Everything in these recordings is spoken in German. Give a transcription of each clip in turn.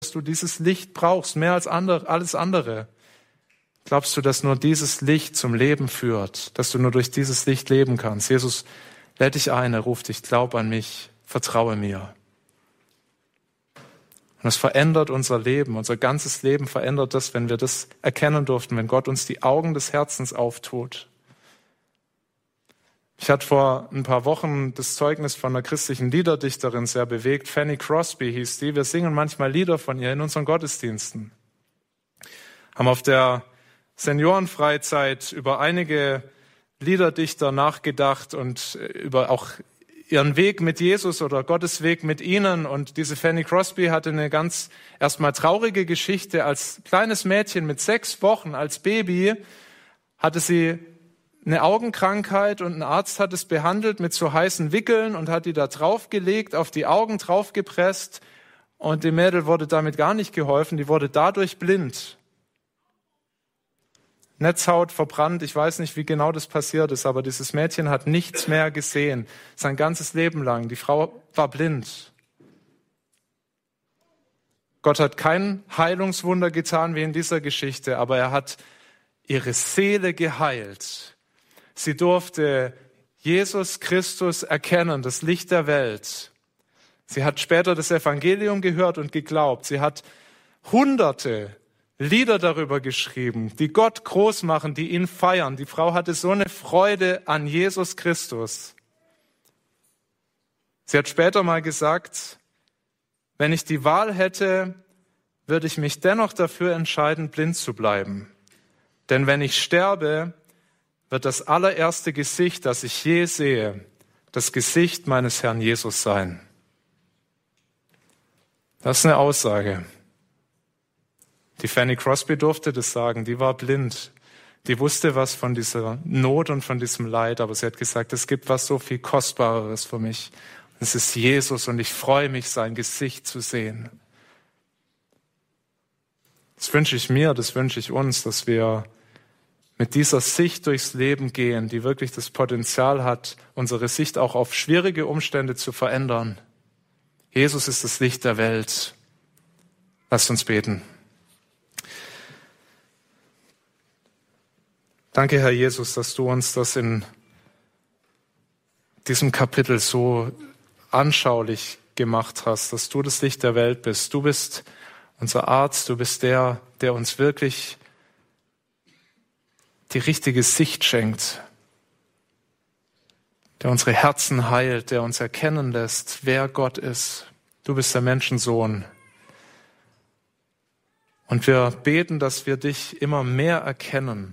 dass du dieses Licht brauchst, mehr als alles andere? Glaubst du, dass nur dieses Licht zum Leben führt, dass du nur durch dieses Licht leben kannst? Jesus lädt dich ein, er ruft dich, glaub an mich, vertraue mir. Und es verändert unser Leben, unser ganzes Leben verändert das, wenn wir das erkennen durften, wenn Gott uns die Augen des Herzens auftut. Ich hatte vor ein paar Wochen das Zeugnis von einer christlichen Liederdichterin sehr bewegt. Fanny Crosby hieß die. Wir singen manchmal Lieder von ihr in unseren Gottesdiensten. Haben auf der Seniorenfreizeit über einige Liederdichter nachgedacht und über auch ihren Weg mit Jesus oder Gottes Weg mit ihnen. Und diese Fanny Crosby hatte eine ganz erstmal traurige Geschichte. Als kleines Mädchen mit 6 Wochen, als Baby, hatte sie eine Augenkrankheit und ein Arzt hat es behandelt mit so heißen Wickeln und hat die da draufgelegt, auf die Augen draufgepresst und dem Mädel wurde damit gar nicht geholfen, die wurde dadurch blind. Netzhaut verbrannt, ich weiß nicht, wie genau das passiert ist, aber dieses Mädchen hat nichts mehr gesehen, sein ganzes Leben lang. Die Frau war blind. Gott hat kein Heilungswunder getan wie in dieser Geschichte, aber er hat ihre Seele geheilt. Sie durfte Jesus Christus erkennen, das Licht der Welt. Sie hat später das Evangelium gehört und geglaubt. Sie hat Hunderte Lieder darüber geschrieben, die Gott groß machen, die ihn feiern. Die Frau hatte so eine Freude an Jesus Christus. Sie hat später mal gesagt, wenn ich die Wahl hätte, würde ich mich dennoch dafür entscheiden, blind zu bleiben. Denn wenn ich sterbe, wird das allererste Gesicht, das ich je sehe, das Gesicht meines Herrn Jesus sein. Das ist eine Aussage. Die Fanny Crosby durfte das sagen, die war blind. Die wusste was von dieser Not und von diesem Leid, aber sie hat gesagt, es gibt was so viel Kostbareres für mich. Es ist Jesus und ich freue mich, sein Gesicht zu sehen. Das wünsche ich mir, das wünsche ich uns, dass wir mit dieser Sicht durchs Leben gehen, die wirklich das Potenzial hat, unsere Sicht auch auf schwierige Umstände zu verändern. Jesus ist das Licht der Welt. Lasst uns beten. Danke, Herr Jesus, dass du uns das in diesem Kapitel so anschaulich gemacht hast, dass du das Licht der Welt bist. Du bist unser Arzt, du bist der uns wirklich die richtige Sicht schenkt, der unsere Herzen heilt, der uns erkennen lässt, wer Gott ist. Du bist der Menschensohn. Und wir beten, dass wir dich immer mehr erkennen,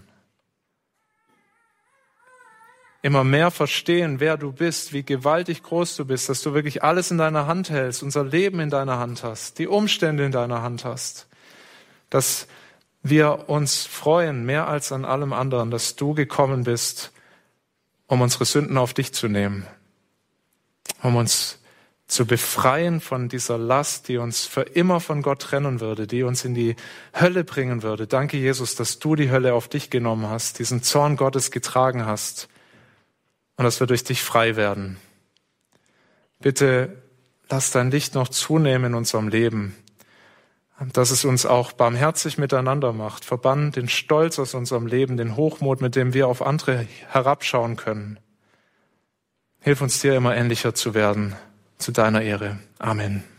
immer mehr verstehen, wer du bist, wie gewaltig groß du bist, dass du wirklich alles in deiner Hand hältst, unser Leben in deiner Hand hast, die Umstände in deiner Hand hast, dass wir uns freuen, mehr als an allem anderen, dass du gekommen bist, um unsere Sünden auf dich zu nehmen, um uns zu befreien von dieser Last, die uns für immer von Gott trennen würde, die uns in die Hölle bringen würde. Danke, Jesus, dass du die Hölle auf dich genommen hast, diesen Zorn Gottes getragen hast und dass wir durch dich frei werden. Bitte lass dein Licht noch zunehmen in unserem Leben, dass es uns auch barmherzig miteinander macht. Verbann den Stolz aus unserem Leben, den Hochmut, mit dem wir auf andere herabschauen können. Hilf uns dir immer ähnlicher zu werden, zu deiner Ehre. Amen.